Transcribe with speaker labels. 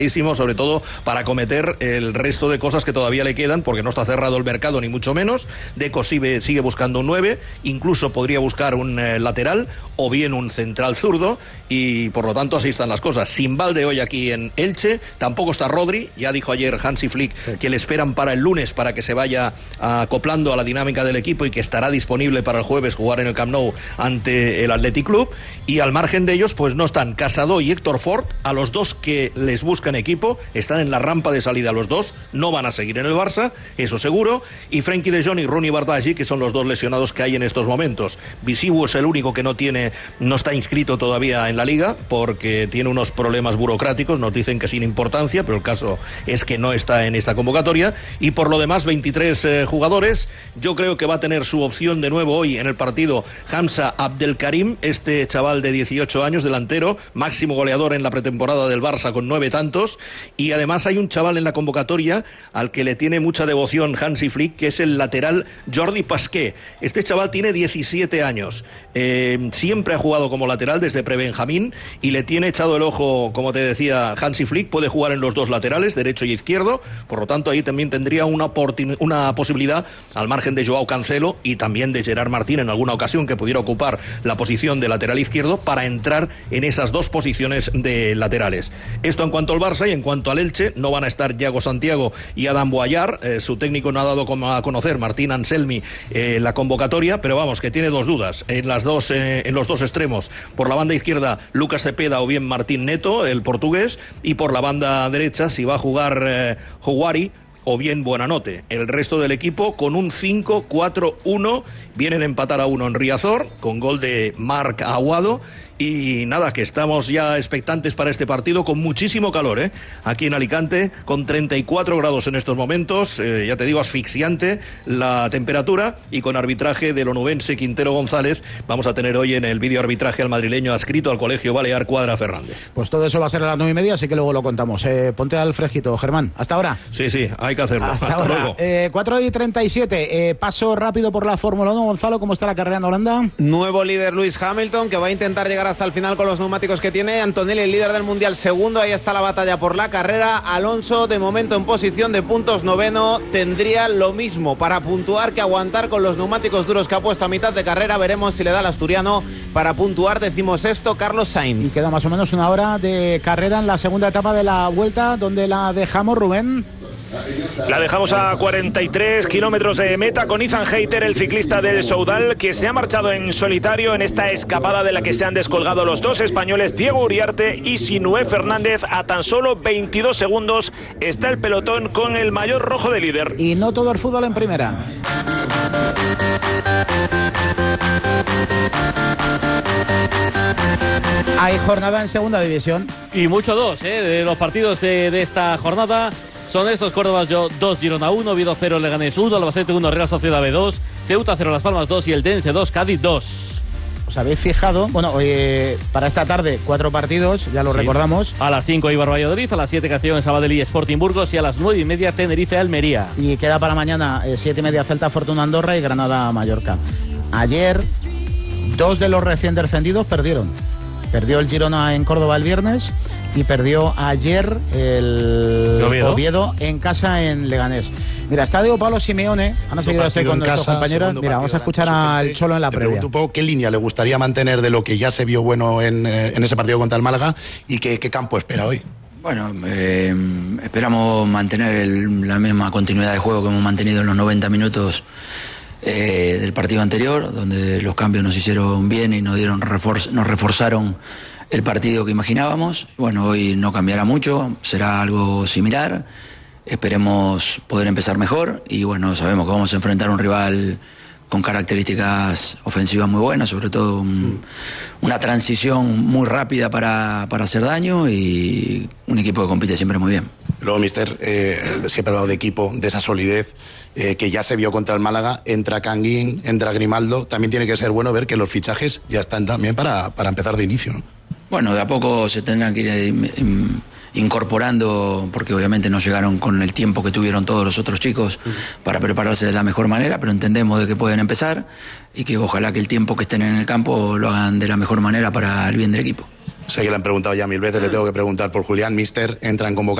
Speaker 1: sobre todo para acometer el resto de cosas que todavía le quedan, porque no está cerrado el mercado ni mucho menos. Deco sigue buscando un 9, incluso podría buscar un lateral o bien un central zurdo, y por lo tanto así están las cosas. Sin Valde hoy aquí en Elche, tampoco está Rodri, ya dijo ayer Hansi Flick que le esperan para el lunes para que se vaya acoplando a la dinámica del equipo y que estará disponible para el jueves jugar en el Camp Nou ante el Athletic Club. Y al margen de ellos pues no están Casado y Héctor Ford, a los dos que les buscan equipo, están en la rampa de salida los dos, no van a seguir en el Barça, eso seguro, y Frenkie de Jong y Ronny Bardghji, que son los dos lesionados que hay en estos momentos. Visibu es el único que no está inscrito todavía en la Liga porque tiene unos problemas burocráticos, nos dicen que sin importancia, pero el caso es que no está en esta convocatoria. Y por lo demás 23 jugadores. Yo creo que va a tener su opción de nuevo hoy en el partido Hamza Abdelkarim, este chaval de 18 años, delantero, máximo goleador en la pretemporada del Barça con 9 tantos, y además hay un chaval en la convocatoria al que le tiene mucha devoción Hansi Flick, que es el lateral Jordi Pasqué. Este chaval tiene 17 años, siempre ha jugado como lateral desde prebenjamín y le tiene echado el ojo, como te decía Hansi Flick, puede jugar en los dos laterales, derecho y izquierdo, por lo tanto ahí también tendría una posibilidad, al margen de Joao Cancelo y también de Gerard Martín en alguna ocasión, que pudiera ocupar la posición de lateral izquierdo, para entrar en esas dos posiciones de laterales. Esto en cuanto al Barça. Y en cuanto al Elche, no van a estar Yago Santiago y Adam Boyar, su técnico no ha dado a conocer, Martín Anselmi, la convocatoria, pero vamos, que tiene dos dudas en los dos extremos. Por la banda izquierda, Lucas Cepeda o bien Martín Neto, el portugués, y por la banda derecha, si va a jugar Houari o bien Buenanote. El resto del equipo con un 5-4-1, viene de empatar a 1 en Riazor, con gol de Marc Aguado. Y nada, que estamos ya expectantes para este partido, con muchísimo calor, aquí en Alicante, con 34 grados en estos momentos, ya te digo, asfixiante la temperatura, y con arbitraje del onubense Quintero González. Vamos a tener hoy en el vídeo arbitraje al madrileño adscrito al Colegio Balear, Cuadra Fernández.
Speaker 2: Pues todo eso va a ser a las 9:30, así que luego lo contamos. Ponte al fresquito, Germán. Hasta ahora.
Speaker 1: Sí, hay que hacerlo. Hasta luego.
Speaker 2: 4:37, paso rápido por la Fórmula 1. Gonzalo, ¿cómo está la carrera en Holanda?
Speaker 3: Nuevo líder Lewis Hamilton, que va a intentar llegar hasta el final con los neumáticos que tiene. Antonelli, el líder del mundial, segundo. Ahí está la batalla por la carrera. Alonso, de momento en posición de puntos, noveno. Tendría lo mismo para puntuar que aguantar con los neumáticos duros que ha puesto a mitad de carrera. Veremos si le da al asturiano para puntuar. 16º, Carlos Sainz.
Speaker 2: Y queda más o menos una hora de carrera en la segunda etapa de la Vuelta. ¿Dónde la dejamos, Rubén?
Speaker 4: La dejamos a 43 kilómetros de meta, con Ethan Hayter, el ciclista del Soudal, que se ha marchado en solitario en esta escapada de la que se han descolgado los dos españoles, Diego Uriarte y Sinué Fernández. A tan solo 22 segundos está el pelotón con el maillot rojo de líder.
Speaker 2: Y no todo el fútbol en primera. Hay jornada en segunda división.
Speaker 5: Y mucho de los partidos de esta jornada. Son estos: Córdoba 2, Girona 1, Oviedo 0, Leganés 1, Albacete 1, Real Sociedad B 2, Ceuta 0, Las Palmas 2 y el Dense 2, Cádiz 2.
Speaker 2: ¿Os habéis fijado? Bueno, para esta tarde 4 partidos, ya lo recordamos.
Speaker 5: A las 5 Eibar Valladolid, a las 7 Castellón Sabadell y Sporting Burgos, y a las 9:30 Tenerife Almería.
Speaker 2: Y queda para mañana 7:30 Celta Fortuna Andorra y Granada Mallorca. Ayer 2 de los recién descendidos perdieron. Perdió el Girona en Córdoba el viernes y perdió ayer el Oviedo en casa en Leganés. Mira, está Diego Pablo Simeone. Han seguido con nuestros compañeros. Mira, vamos a escuchar al Cholo en la previa.
Speaker 6: Pregunto un poco qué línea le gustaría mantener de lo que ya se vio bueno en ese partido contra el Málaga, y qué campo espera hoy.
Speaker 7: Bueno, esperamos mantener la misma continuidad de juego que hemos mantenido en los 90 minutos del partido anterior, donde los cambios nos hicieron bien y nos reforzaron el partido que imaginábamos. Bueno, hoy no cambiará mucho, será algo similar. Esperemos poder empezar mejor, y bueno, sabemos que vamos a enfrentar a un rival con características ofensivas muy buenas, sobre todo una transición muy rápida para hacer daño, y un equipo que compite siempre muy bien.
Speaker 6: Luego, mister, siempre ha hablado de equipo, de esa solidez que ya se vio contra el Málaga. Entra Canguín, entra Grimaldo. También tiene que ser bueno ver que los fichajes ya están también para empezar de inicio, ¿no?
Speaker 7: Bueno, de a poco se tendrán que ir incorporando, porque obviamente no llegaron con el tiempo que tuvieron todos los otros chicos para prepararse de la mejor manera, pero entendemos de que pueden empezar, y que ojalá que el tiempo que estén en el campo lo hagan de la mejor manera para el bien del equipo.
Speaker 6: Sé que le han preguntado ya 1000 veces, le tengo que preguntar por Julián. Mister, entra en convocatoria.